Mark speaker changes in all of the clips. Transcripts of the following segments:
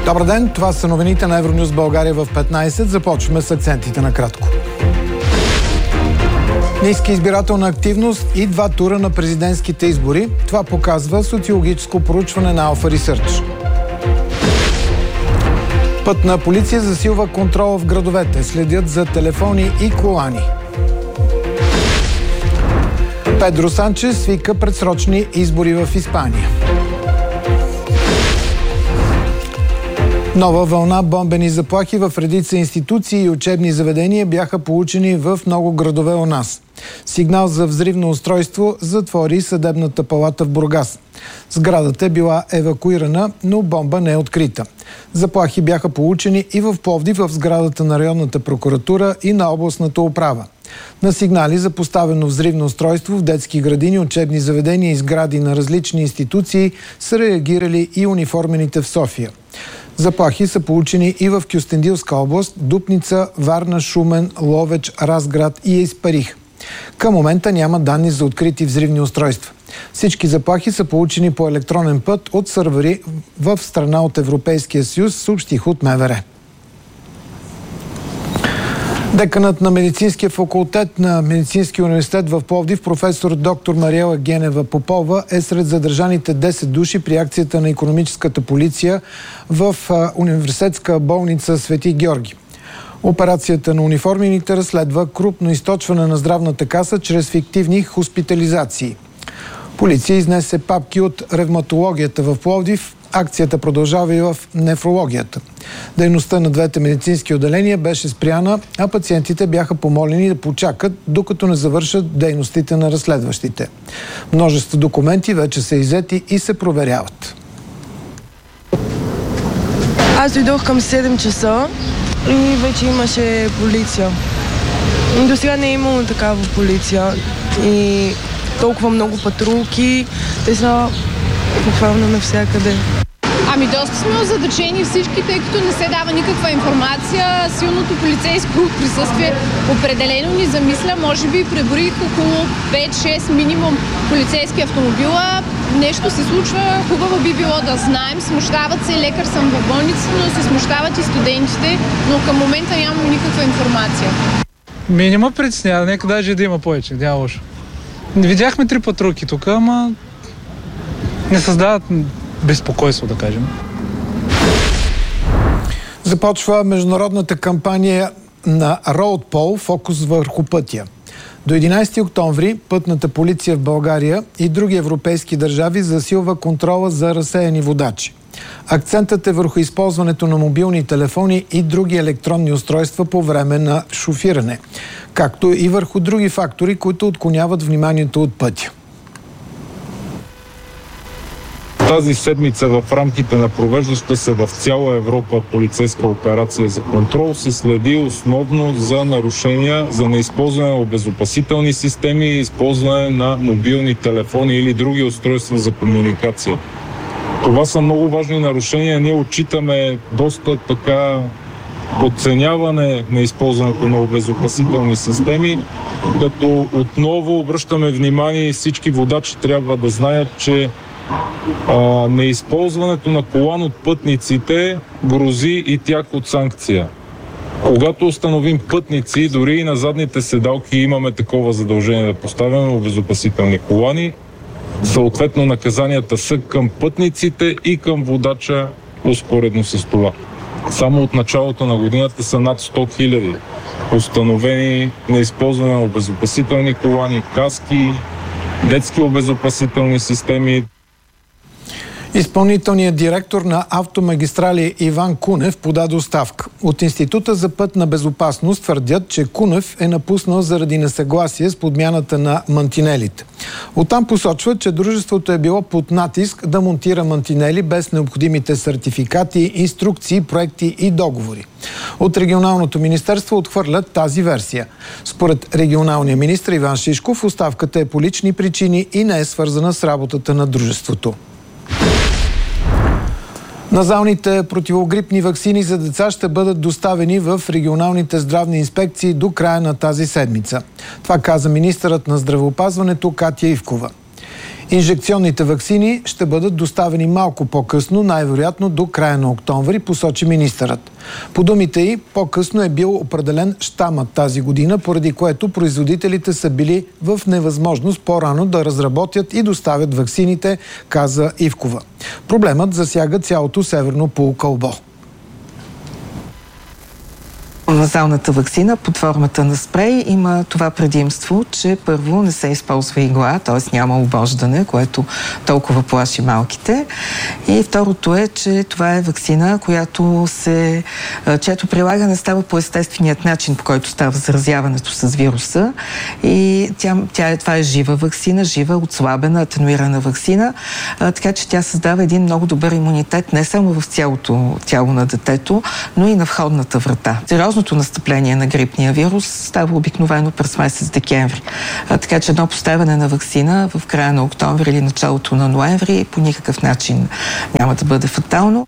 Speaker 1: Добър ден, това са новините на Евронюс България в 15. Започваме с акцентите накратко. Ниска избирателна активност и 2 тура на президентските избори. Това показва социологическо проучване на Alpha Research. Пътна полиция засилва контрола в градовете. Следят за телефони и колани. Педро Санчес свика предсрочни избори в Испания. Нова вълна бомбени заплахи в редица институции и учебни заведения бяха получени в много градове у нас. Сигнал за взривно устройство затвори съдебната палата в Бургас. Сградата е била евакуирана, но бомба не е открита. Заплахи бяха получени и в Пловдив, в сградата на районната прокуратура и на областната управа. На сигнали за поставено взривно устройство в детски градини, учебни заведения и сгради на различни институции са реагирали и униформените в София. Заплахи са получени и в Кюстендилска област, Дупница, Варна, Шумен, Ловеч, Разград и Испарих. Към момента няма данни за открити взривни устройства. Всички заплахи са получени по електронен път от сървъри в страна от Европейския съюз, съобщих от МВР. Деканът на медицинския факултет на Медицинския университет в Пловдив, професор доктор Мариела Генева Попова, е сред задържаните 10 души при акцията на икономическата полиция в университетска болница Свети Георги. Операцията на униформените разследва крупно източване на здравната каса чрез фиктивни хоспитализации. Полиция изнесе папки от ревматологията в Пловдив. Акцията продължава и в нефрологията. Дейността на двете медицински отделения беше спряна, а пациентите бяха помолени да почакат, докато не завършат дейностите на разследващите. Множество документи вече са иззети и се проверяват.
Speaker 2: Аз дойдох към 7 часа и вече имаше полиция. До сега не е имало такава полиция и толкова много патрулки. Те са буквално навсякъде.
Speaker 3: Ами доста сме озадачени всички, тъй като не се дава никаква информация. Силното полицейско присъствие определено ни замисля. Може би преброих около 5-6 минимум полицейски автомобила. Нещо се случва, хубаво би било да знаем. Смущават се, лекар съм в болница, но се смущават и студентите, но към момента нямам никаква информация.
Speaker 4: Не ме притеснява, нека даже да има повече, няма лошо. Видяхме 3 патрулки тук, ама не създават безпокойство, да кажем.
Speaker 1: Започва международната кампания на RoadPol «Фокус върху пътя». До 11 октомври пътната полиция в България и други европейски държави засилва контрола за разсеяни водачи. Акцентът е върху използването на мобилни телефони и други електронни устройства по време на шофиране, както и върху други фактори, които отклоняват вниманието от пътя.
Speaker 5: Тази седмица в рамките на провеждаща се в цяла Европа полицейска операция за контрол се следи основно за нарушения за неизползване на обезопасителни системи и използване на мобилни телефони или други устройства за комуникация. Това са много важни нарушения. Ние отчитаме доста така подценяване на използването на обезопасителни системи, като отново обръщаме внимание и всички водачи трябва да знаят, че неизползването на колан от пътниците грози и тях от санкция. Когато установим пътници, дори и на задните седалки имаме такова задължение да поставяме обезопасителни колани, съответно наказанията са към пътниците и към водача успоредно с това. Само от началото на годината са над 100 000 установени неизползване на обезопасителни колани, каски, детски обезопасителни системи.
Speaker 1: Изпълнителният директор на Автомагистрали Иван Кунев подаде оставка. От Института за пътна безопасност твърдят, че Кунев е напуснал заради несъгласие с подмяната на мантинелите. Оттам посочват, че дружеството е било под натиск да монтира мантинели без необходимите сертификати, инструкции, проекти и договори. От регионалното министерство отхвърлят тази версия. Според регионалния министър Иван Шишков, оставката е по лични причини и не е свързана с работата на дружеството. Назалните противогрипни ваксини за деца ще бъдат доставени в регионалните здравни инспекции до края на тази седмица. Това каза министърът на здравеопазването Катя Ивкова. Инжекционните ваксини ще бъдат доставени малко по-късно, най-вероятно до края на октомври, посочи министърът. По думите й, по-късно е бил определен щамът тази година, поради което производителите са били в невъзможност по-рано да разработят и доставят ваксините, каза Ивкова. Проблемът засяга цялото северно полукълбо.
Speaker 6: Назалната ваксина под формата на спрей има това предимство, че първо не се използва игла, т.е. няма обождане, което толкова плаши малките. И второто е, че това е ваксина, чието прилагане става по естественият начин, по който става заразяването с вируса. И това е жива ваксина, жива, отслабена, атенуирана ваксина, така че тя създава един много добър имунитет не само в цялото тяло на детето, но и на входната врата. Сериозното настъпление на грипния вирус става обикновено през месец декември. Така че едно поставяне на ваксина в края на октомври или началото на ноември по никакъв начин няма да бъде фатално.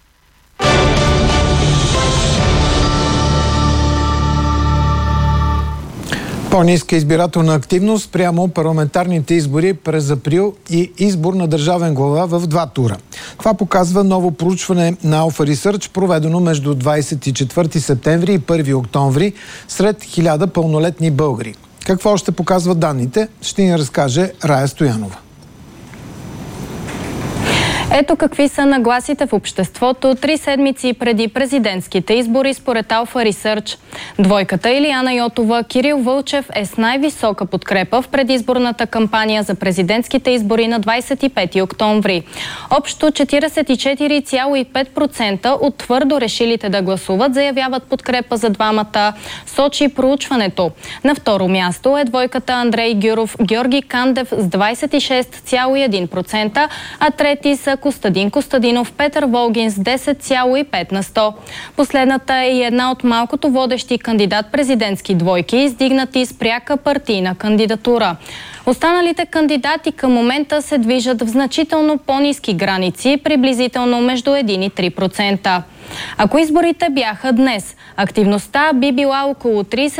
Speaker 1: По-ниска избирателна активност прямо парламентарните избори през април и избор на държавен глава в 2 тура. Това показва ново проучване на Alpha Research, проведено между 24 септември и 1 октомври сред 1000 пълнолетни българи. Какво още показват данните, ще ни разкаже Рая Стоянова.
Speaker 7: Ето какви са нагласите в обществото 3 седмици преди президентските избори според Alpha Research. Двойката Илияна Йотова – Кирил Вълчев е с най-висока подкрепа в предизборната кампания за президентските избори на 25 октомври. Общо 44,5% от твърдо решилите да гласуват заявяват подкрепа за двамата, сочи проучването. На второ място е двойката Андрей Гюров – Георги Кандев с 26,1%, а трети са Костадин Костадинов, Петър Волгин с 10,5%. Последната е и една от малкото водещи кандидат-президентски двойки, издигнати с пряка партийна кандидатура. Останалите кандидати към момента се движат в значително по-ниски граници, приблизително между 1 и 3%. Ако изборите бяха днес, активността би била около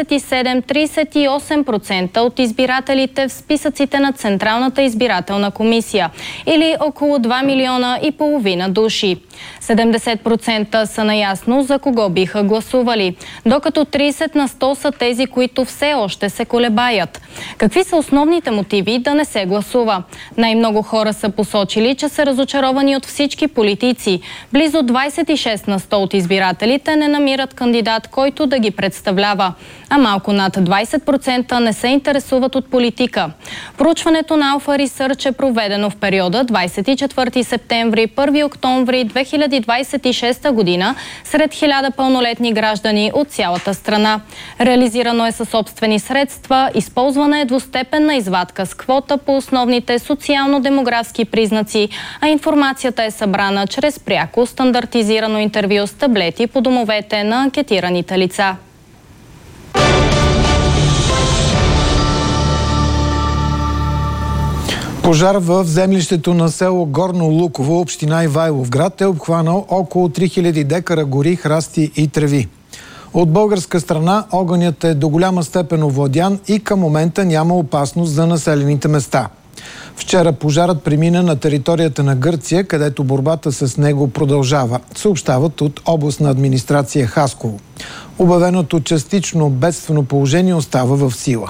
Speaker 7: 37-38% от избирателите в списъците на Централната избирателна комисия или около 2,5 милиона души. 70% са наясно за кого биха гласували, докато 30% са тези, които все още се колебаят. Какви са основните мотиви да не се гласува? Най-много хора са посочили, че са разочаровани от всички политици. Близо 26% от избирателите не намират кандидат, който да ги представлява, а малко над 20% не се интересуват от политика. Проучването на Alpha Research е проведено в периода 24 септември – 1 октомври 2026 година сред 1000 пълнолетни граждани от цялата страна. Реализирано е със собствени средства, използвана е двустепенна извадка с квота по основните социално-демографски признаци, а информацията е събрана чрез пряко стандартизирано интервю с таблети по домовете на анкетираните лица.
Speaker 1: Пожар в землището на село Горно Луково, община Ивайловград, е обхванал около 3000 декара гори, храсти и треви. От българска страна огънят е до голяма степен овладян и към момента няма опасност за населените места. Вчера пожарът премина на територията на Гърция, където борбата с него продължава, съобщават от областна администрация Хасково. Обявеното частично бедствено положение остава в сила.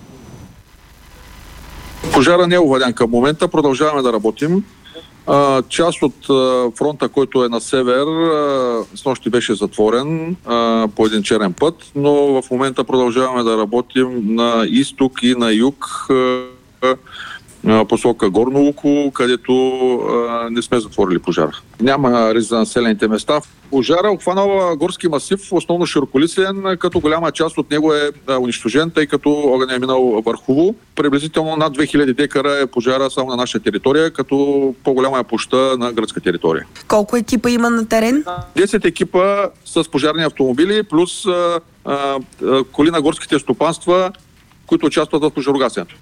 Speaker 8: Пожара не е овладян към момента, продължаваме да работим. Част от фронта, който е на север, снощи беше затворен по един черен път, но в момента продължаваме да работим на изток и на юг, посока Горно Луково, където не сме затворили пожара. Няма риск за населените места. Пожара обхванал горски масив, основно широколистен, като голяма част от него е унищожен, тъй като огън е минал върхово. Приблизително над 2000 декара е пожара само на наша територия, като по-голяма е площта на гръцка територия.
Speaker 9: Колко екипа има на терен?
Speaker 8: 10 екипа с пожарни автомобили, плюс коли на горските стопанства, които участват в пожарогасенето.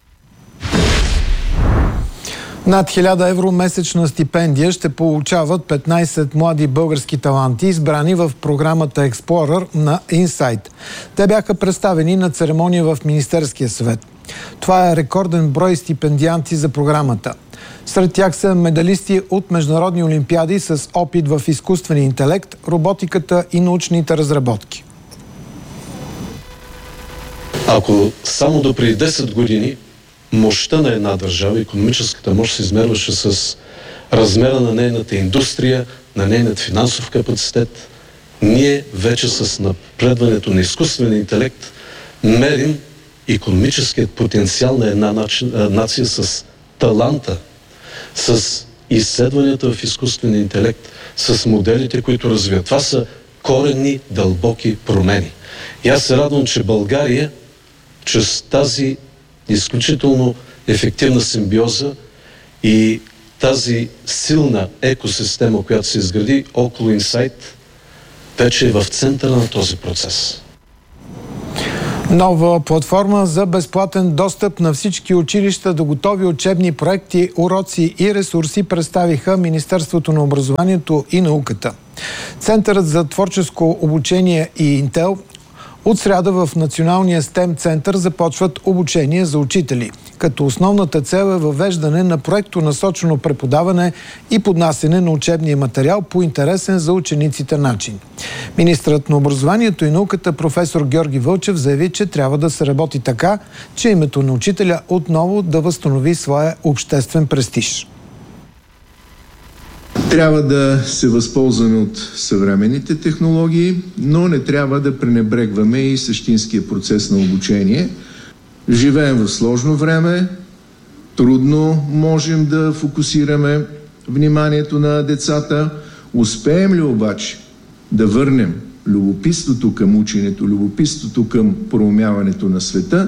Speaker 1: Над 1000 евро месечна стипендия ще получават 15 млади български таланти, избрани в програмата Explorer на Insight. Те бяха представени на церемония в Министерския съвет. Това е рекорден брой стипендианти за програмата. Сред тях са медалисти от международни олимпиади с опит в изкуствения интелект, роботиката и научните разработки.
Speaker 10: Ако само до преди 10 години мощта на една държава, икономическата мощ, се измерваше с размера на нейната индустрия, на нейният финансов капацитет, ние вече с напредването на изкуствения интелект мерим икономическият потенциал на една нация с таланта, с изследванията в изкуствения интелект, с моделите, които развиват. Това са коренни, дълбоки промени. И аз се радвам, че България чрез тази изключително ефективна симбиоза и тази силна екосистема, която се изгради около Инсайт, вече е в центъра на този процес.
Speaker 1: Нова платформа за безплатен достъп на всички училища до готови учебни проекти, уроци и ресурси представиха Министерството на образованието и науката. Центърът за творческо обучение и Интел от сряда в Националния STEM център започват обучение за учители, като основната цел е въвеждане на проектонасочено преподаване и поднасяне на учебния материал по интересен за учениците начин. Министърът на образованието и науката професор Георги Вълчев заяви, че трябва да се работи така, че името на учителя отново да възстанови своя обществен престиж.
Speaker 11: Трябва да се възползваме от съвременните технологии, но не трябва да пренебрегваме и същинския процес на обучение. Живеем в сложно време, трудно можем да фокусираме вниманието на децата. Успеем ли обаче да върнем любопитството към ученето, любопитството към проумяването на света,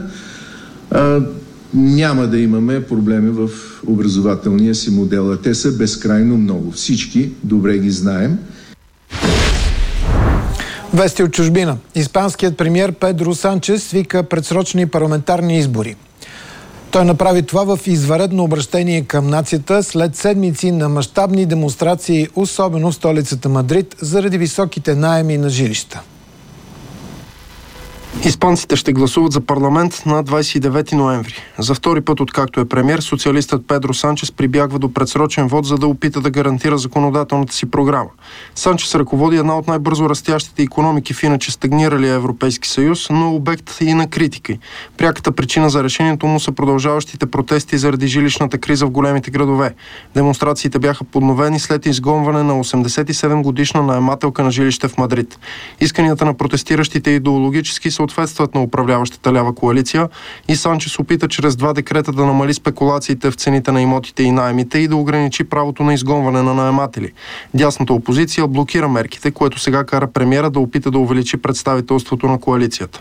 Speaker 11: няма да имаме проблеми в образователния си модел. А те са безкрайно много. Всички добре ги знаем.
Speaker 1: Вести от чужбина. Испанският премиер Педро Санчес свика предсрочни парламентарни избори. Той направи това в извънредно обращение към нацията след седмици на мащабни демонстрации, особено в столицата Мадрид, заради високите наеми на жилища.
Speaker 12: Испанците ще гласуват за парламент на 29 ноември. За втори път, откакто е премиер, социалистът Педро Санчес прибягва до предсрочен вод, за да опита да гарантира законодателната си програма. Санчес ръководи една от най-бързо растящите икономики в иначе стагниралия Европейски съюз, но обект и на критики. Пряката причина за решението му са продължаващите протести заради жилищната криза в големите градове. Демонстрациите бяха подновени след изгонване на 87-годишна наемателка на жилище в Мадрид. Исканията на протестиращите идеологически съответстват на управляващата лява коалиция и Санчес опита чрез 2 декрета да намали спекулациите в цените на имотите и наемите и да ограничи правото на изгонване на наематели. Дясната опозиция блокира мерките, което сега кара премиера да опита да увеличи представителството на коалицията.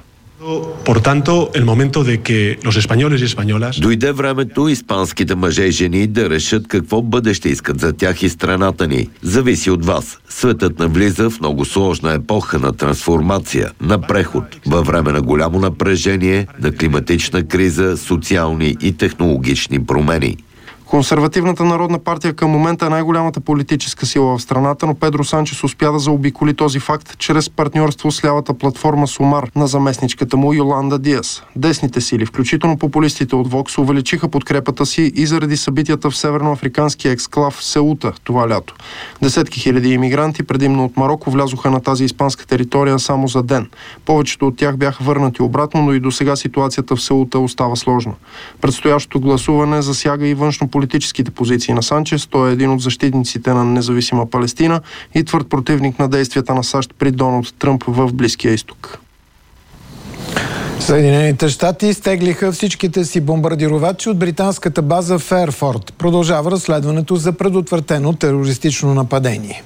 Speaker 13: Дойде времето испанските мъже и жени да решат какво бъдеще искат за тях и страната ни. Зависи от вас. Светът навлиза в много сложна епоха на трансформация, на преход, във време на голямо напрежение, на климатична криза, социални и технологични промени.
Speaker 12: Консервативната народна партия към момента е най-голямата политическа сила в страната, но Педро Санчес успя да заобиколи този факт чрез партньорство с лявата платформа Сумар на заместничката му Йоланда Диас. Десните сили, включително популистите от Вокс, увеличиха подкрепата си и заради събитията в северноафриканския ексклав Сеута това лято. Десетки хиляди имигранти, предимно от Мароко, влязоха на тази испанска територия само за ден. Повечето от тях бяха върнати обратно, но и до сега ситуацията в Сеута остава сложна. Предстоящото гласуване засяга и външнополитическите позиции на Санчес. Той е един от защитниците на независима Палестина и твърд противник на действията на САЩ при Доналд Тръмп в Близкия изток.
Speaker 1: Съединените щати изтеглиха всичките си бомбардировачи от британската база Фейрфорд. Продължава разследването за предотвратено терористично нападение.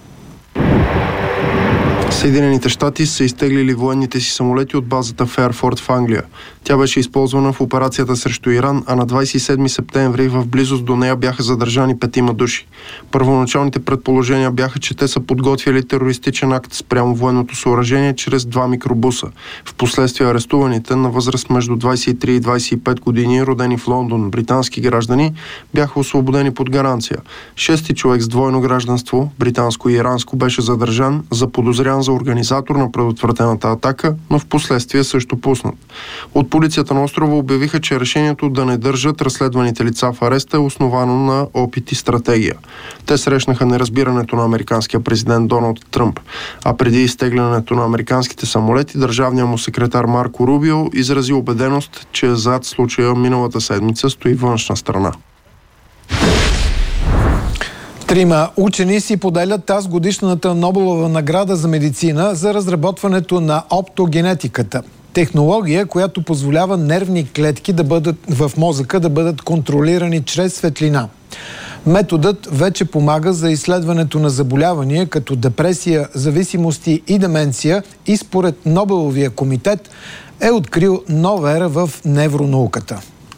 Speaker 12: Съединените щати са изтеглили военните си самолети от базата Фейрфорд в Англия. Тя беше използвана в операцията срещу Иран, а на 27 септември в близост до нея бяха задържани 5 души. Първоначалните предположения бяха, че те са подготвили терористичен акт спрямо военното съоръжение чрез 2 микробуса. Впоследствие арестуваните на възраст между 23 и 25 години, родени в Лондон, британски граждани, бяха освободени под гаранция. 6 човек с двойно гражданство, британско и иранско, беше задържан, заподозрян за организатор на предотвратената атака, но в последствие също пуснат. От полицията на острова обявиха, че решението да не държат разследваните лица в ареста е основано на опит и стратегия. Те срещнаха неразбирането на американския президент Доналд Тръмп, а преди изтеглянето на американските самолети, държавният му секретар Марко Рубио изрази убеденост, че зад случая миналата седмица стои външна страна.
Speaker 1: 3 учени си поделят тази годишната Нобелова награда за медицина за разработването на оптогенетиката. Технология, която позволява нервни клетки в мозъка да бъдат контролирани чрез светлина. Методът вече помага за изследването на заболявания като депресия, зависимости и деменция и според Нобеловия комитет е открил нова ера в невронауката.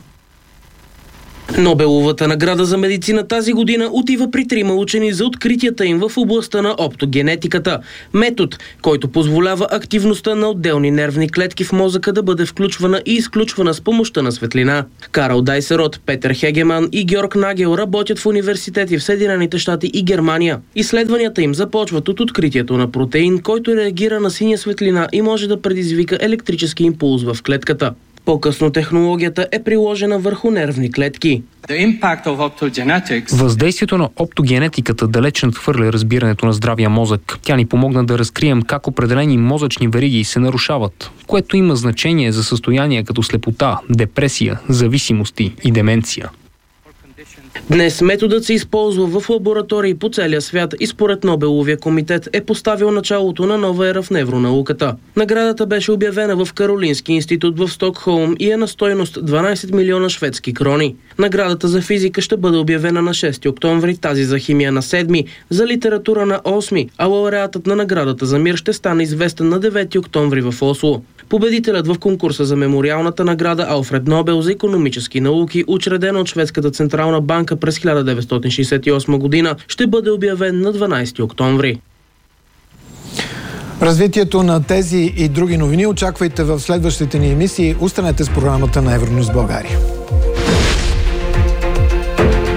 Speaker 14: Нобеловата награда за медицина тази година отива при 3 учени за откритията им в областта на оптогенетиката. Метод, който позволява активността на отделни нервни клетки в мозъка да бъде включвана и изключвана с помощта на светлина. Карл Дайсерот, Петър Хегеман и Георг Нагел работят в университети в Съединените щати и Германия. Изследванията им започват от откритието на протеин, който реагира на синя светлина и може да предизвика електрически импулс в клетката. По-късно технологията е приложена върху нервни клетки.
Speaker 15: Въздействието на оптогенетиката далеч надхвърля разбирането на здравия мозък. Тя ни помогна да разкрием как определени мозъчни вериги се нарушават, което има значение за състояния като слепота, депресия, зависимости и деменция.
Speaker 14: Днес методът се използва в лаборатории по целия свят и според Нобеловия комитет е поставил началото на нова ера в невронауката. Наградата беше обявена в Каролински институт в Стокхолм и е на стойност 12 милиона шведски крони. Наградата за физика ще бъде обявена на 6 октомври, тази за химия на 7, за литература на 8, а лауреатът на наградата за мир ще стане известен на 9 октомври в Осло. Победителят в конкурса за мемориалната награда Алфред Нобел за икономически науки, учредена от Шведската централна банка през 1968 година, ще бъде обявен на 12 октомври.
Speaker 1: Развитието на тези и други новини очаквайте в следващите ни емисии. Останете с програмата на Евронюс България.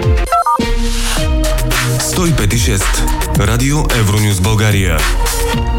Speaker 16: 105,6 Радио Евронюс България.